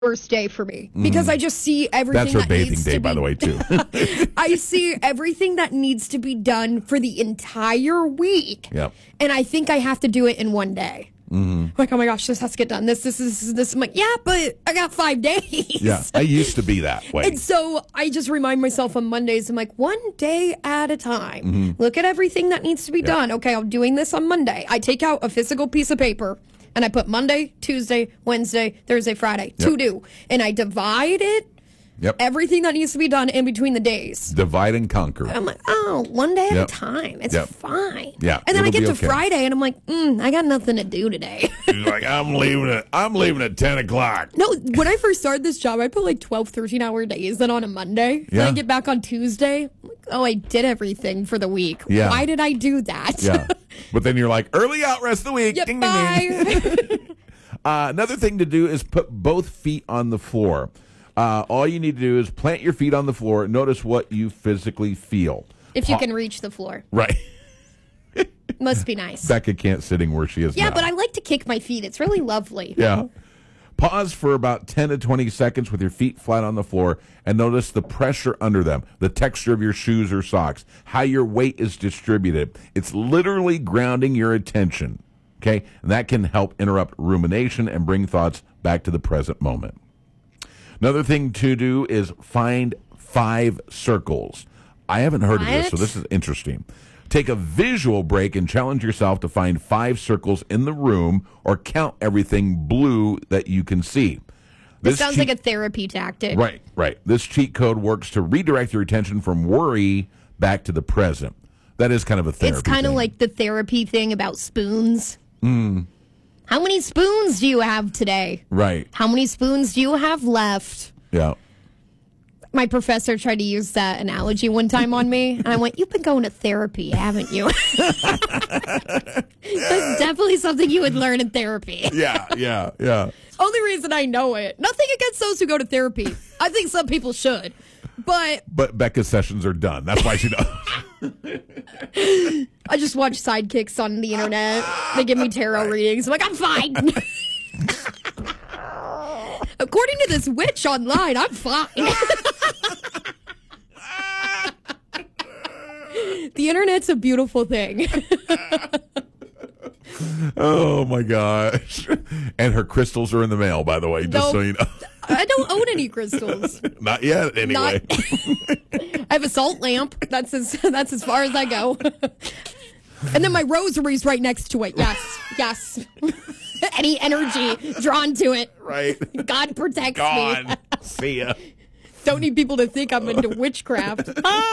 worst day for me because I just see everything. That's her that bathing needs day, to by be, the way, too. I see everything that needs to be done for the entire week. Yep. And I think I have to do it in one day. Like, oh my gosh, this has to get done. This. I'm like, yeah, but I got 5 days. Yeah, I used to be that way. And so I just remind myself on Mondays, I'm like, one day at a time. Look at everything that needs to be done. Okay, I'm doing this on Monday. I take out a physical piece of paper and I put Monday, Tuesday, Wednesday, Thursday, Friday to do. And I divide it. Yep. Everything that needs to be done in between the days. Divide and conquer. I'm like, oh, one day at a time. It's fine. Yeah. And then I get to okay. Friday and I'm like, I got nothing to do today. She's like, I'm leaving at 10 o'clock. No, when I first started this job, I put like 12, 13-hour days then on a Monday. Yeah. Then I get back on Tuesday. I'm like, oh, I did everything for the week. Yeah. Why did I do that? Yeah. But then you're like, early out, rest of the week. Yep, Ding, ding, ding. bye. Another thing to do is put both feet on the floor. All you need to do is plant your feet on the floor. Notice what you physically feel. If you can reach the floor. Right. Must be nice. Becca can't sitting where she is now. Yeah, but I like to kick my feet. It's really lovely. Yeah. Pause for about 10 to 20 seconds with your feet flat on the floor and notice the pressure under them, the texture of your shoes or socks, how your weight is distributed. It's literally grounding your attention, okay? And that can help interrupt rumination and bring thoughts back to the present moment. Another thing to do is find 5 circles. I haven't heard of this, so this is interesting. Take a visual break and challenge yourself to find 5 circles in the room or count everything blue that you can see. This sounds like a therapy tactic. Right. This cheat code works to redirect your attention from worry back to the present. That is kind of a therapy It's kind of like the therapy thing about spoons. How many spoons do you have today? Right. How many spoons do you have left? Yeah. My professor tried to use that analogy one time on me, and I went, you've been going to therapy, haven't you? That's definitely something you would learn in therapy. Yeah. Only reason I know it. Nothing against those who go to therapy. I think some people should. But Becca's sessions are done. That's why she does. I just watch sidekicks on the internet. They give me tarot readings. I'm like, I'm fine. According to this witch online, I'm fine. The internet's a beautiful thing. Oh, my gosh. And her crystals are in the mail, by the way, just so you know. I don't own any crystals. Not yet, anyway. I have a salt lamp. That's as far as I go. And then my rosary's right next to it. Yes. Any energy drawn to it. Right. God protects me. Gone. See ya. Don't need people to think I'm into witchcraft.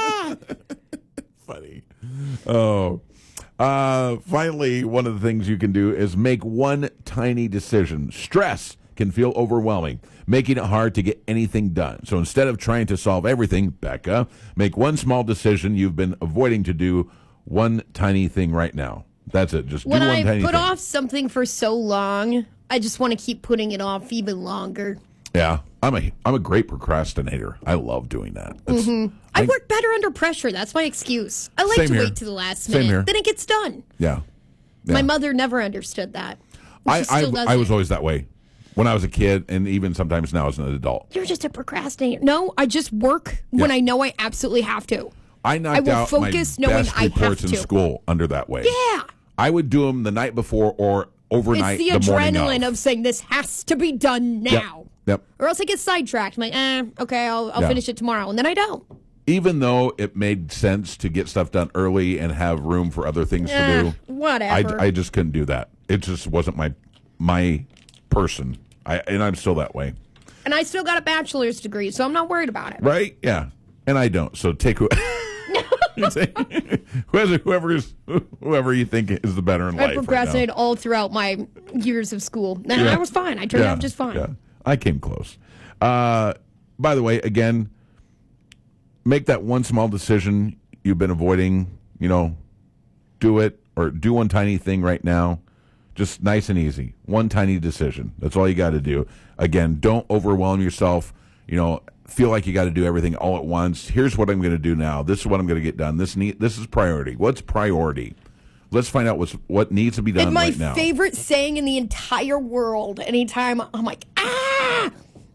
Funny. Oh. Finally, one of the things you can do is make one tiny decision. Stress can feel overwhelming, making it hard to get anything done. So instead of trying to solve everything, Becca, make one small decision you've been avoiding to do one tiny thing right now. That's it. Just do one tiny thing. When I put off something for so long, I just want to keep putting it off even longer. Yeah. I'm a great procrastinator. I love doing that. I work better under pressure. That's my excuse. I like to wait to the last minute. Then it gets done. Yeah. My mother never understood that. I was always that way when I was a kid and even sometimes now as an adult. You're just a procrastinator. No, I just work when I know I absolutely have to. I knocked out my best reports in school under that way. Yeah. I would do them the night before or overnight. It's the morning adrenaline of saying this has to be done now. Yep. Or else I get sidetracked. I'm like, okay, I'll finish it tomorrow. And then I don't. Even though it made sense to get stuff done early and have room for other things to do. Whatever. I just couldn't do that. It just wasn't my person. And I'm still that way. And I still got a bachelor's degree, so I'm not worried about it. Right? Yeah. And I don't. So take whoever you think is the better in life. I procrastinated all throughout my years of school. And I was fine. I turned out just fine. Yeah. I came close. By the way, again, make that one small decision you've been avoiding. Do it or do one tiny thing right now. Just nice and easy. One tiny decision. That's all you got to do. Again, don't overwhelm yourself. Feel like you got to do everything all at once. Here's what I'm going to do now. This is what I'm going to get done. This is priority. What's priority? Let's find out what needs to be done right now. And my favorite saying in the entire world, anytime I'm like,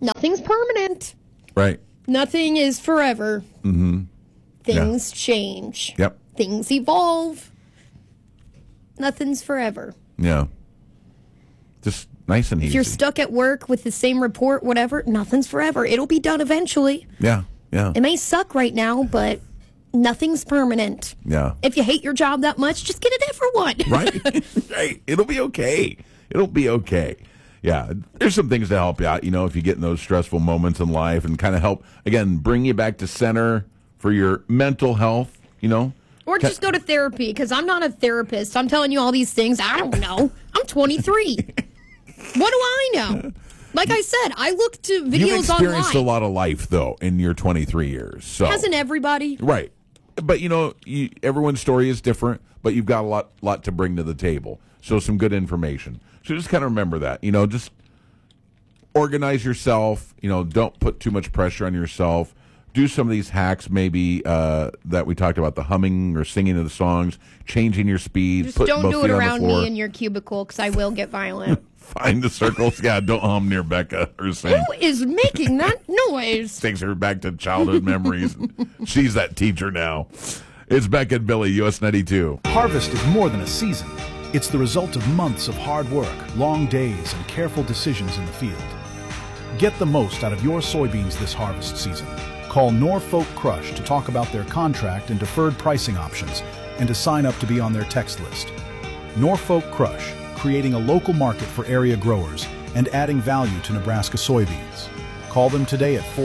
Nothing's permanent. Right. Nothing is forever. Mm-hmm. Things change. Yep. Things evolve. Nothing's forever. Yeah. Just nice and easy. If you're stuck at work with the same report, whatever, nothing's forever. It'll be done eventually. Yeah. It may suck right now, but nothing's permanent. Yeah. If you hate your job that much, just get a different one. Right? Right. It'll be okay. Yeah. There's some things to help you out, if you get in those stressful moments in life and kind of help, again, bring you back to center for your mental health, Or just go to therapy, because I'm not a therapist. I'm telling you all these things. I don't know. I'm 23. What do I know? Like I said, I look to videos online. You've experienced a lot of life, though, in your 23 years. So. Hasn't everybody? Right. But, everyone's story is different, but you've got a lot to bring to the table. So some good information. So just kind of remember that. Just organize yourself. Don't put too much pressure on yourself. Do some of these hacks maybe that we talked about, the humming or singing of the songs, changing your speed. Just don't do it around me in your cubicle, because I will get violent. Find the circles. Yeah, don't hum near Becca or sing. Who is making that noise? Takes her back to childhood memories. She's that teacher now. It's Becca and Billy, US 92. Harvest is more than a season. It's the result of months of hard work, long days, and careful decisions in the field. Get the most out of your soybeans this harvest season. Call Norfolk Crush to talk about their contract and deferred pricing options and to sign up to be on their text list. Norfolk Crush, creating a local market for area growers and adding value to Nebraska soybeans. Call them today at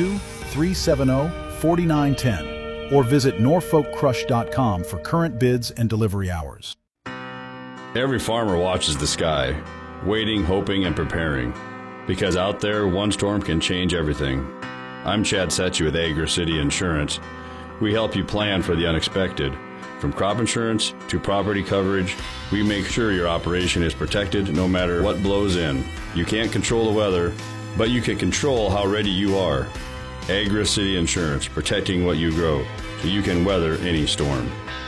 402-370-4910 or visit norfolkcrush.com for current bids and delivery hours. Every farmer watches the sky, waiting, hoping, and preparing. Because out there, one storm can change everything. I'm Chad Setchy with Agri City Insurance. We help you plan for the unexpected. From crop insurance to property coverage, we make sure your operation is protected no matter what blows in. You can't control the weather, but you can control how ready you are. Agri City Insurance, protecting what you grow so you can weather any storm.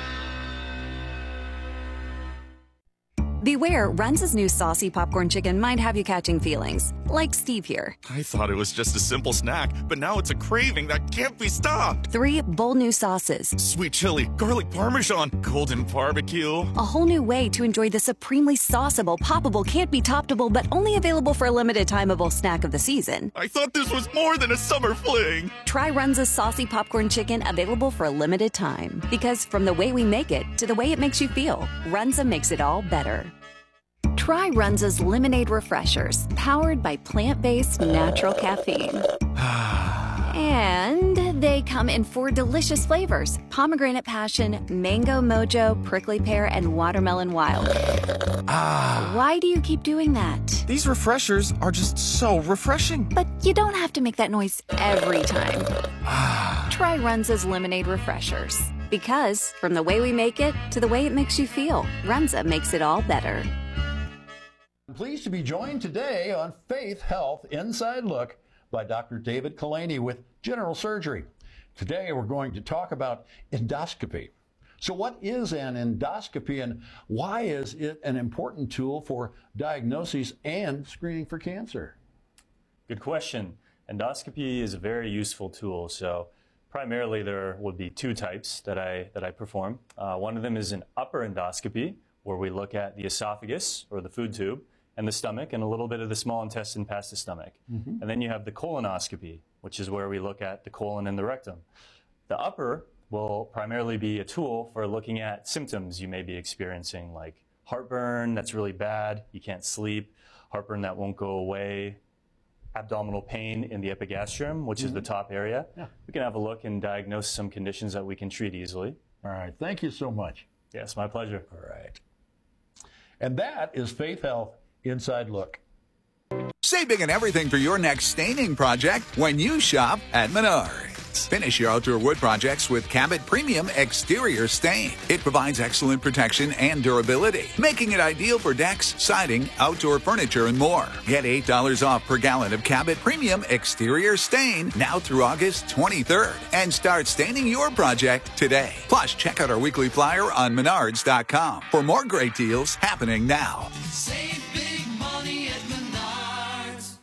Beware, Runza's new saucy popcorn chicken might have you catching feelings. Like Steve here. I thought it was just a simple snack, but now it's a craving that can't be stopped. 3 bold new sauces. Sweet chili, garlic parmesan, golden barbecue. A whole new way to enjoy the supremely sauceable, poppable, can't be toppable, but only available for a limited timeable snack of the season. I thought this was more than a summer fling. Try Runza's saucy popcorn chicken, available for a limited time. Because from the way we make it to the way it makes you feel, Runza makes it all better. Try Runza's Lemonade Refreshers, powered by plant-based natural caffeine. And they come in 4 delicious flavors: pomegranate passion, mango mojo, prickly pear, and watermelon wild. Why do you keep doing that? These refreshers are just so refreshing. But you don't have to make that noise every time. Try Runza's Lemonade Refreshers. Because from the way we make it to the way it makes you feel, Runza makes it all better. I'm pleased to be joined today on Faith Health Inside Look by Dr. David Kalani with General Surgery. Today we're going to talk about endoscopy. So what is an endoscopy and why is it an important tool for diagnosis and screening for cancer? Good question. Endoscopy is a very useful tool. So primarily there would be 2 types that I perform. One of them is an upper endoscopy, where we look at the esophagus or the food tube and the stomach and a little bit of the small intestine past the stomach. Mm-hmm. And then you have the colonoscopy, which is where we look at the colon and the rectum. The upper will primarily be a tool for looking at symptoms you may be experiencing, like heartburn that's really bad, you can't sleep, heartburn that won't go away, abdominal pain in the epigastrium, which is the top area. Yeah. We can have a look and diagnose some conditions that we can treat easily. All right, thank you so much. Yes, my pleasure. All right. And that is Faith Health Inside Look. Save big on everything for your next staining project when you shop at Menards. Finish your outdoor wood projects with Cabot Premium Exterior Stain. It provides excellent protection and durability, making it ideal for decks, siding, outdoor furniture, and more. Get $8 off per gallon of Cabot Premium Exterior Stain now through August 23rd and start staining your project today. Plus, check out our weekly flyer on Menards.com for more great deals happening now. Save big money at Menards.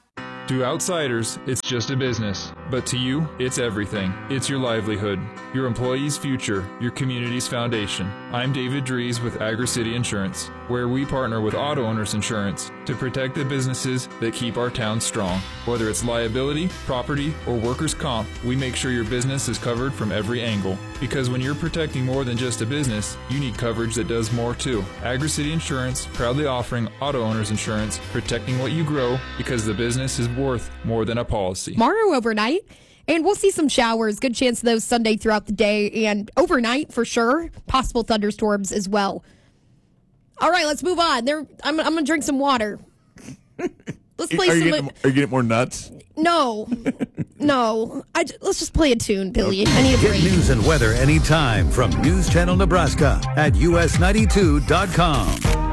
To outsiders, it's just a business, but to you, it's everything. It's your livelihood, your employees' future, your community's foundation. I'm David Dries with Agri-City Insurance, where we partner with Auto Owners Insurance to protect the businesses that keep our town strong. Whether it's liability, property, or workers' comp, we make sure your business is covered from every angle. Because when you're protecting more than just a business, you need coverage that does more too. Agri-City Insurance, proudly offering Auto Owners Insurance, protecting what you grow because the business is worth more than a policy. Tomorrow overnight, and we'll see some showers. Good chance of those Sunday throughout the day, and overnight for sure. Possible thunderstorms as well. All right, let's move on. I'm going to drink some water. Let's play Are you getting more nuts? No. Let's just play a tune, Billy. I need a break. Get news and weather anytime from News Channel Nebraska at us92.com.